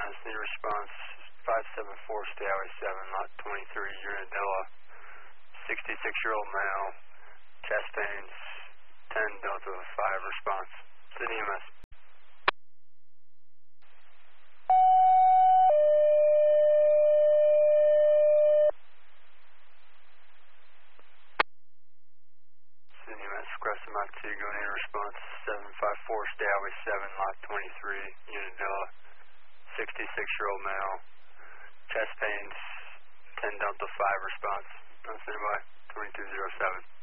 units need response 574 stay highway 7, lot 23, Unadilla. 66-year-old male, chest pains, 10 Delta 5 response. City EMS. City EMS, Crescent Mach 2, going in response 754 stay highway 7, lot 23, Unadilla. 66-year-old male, chest pains, 10 Delta 5 response. Standby, 2207.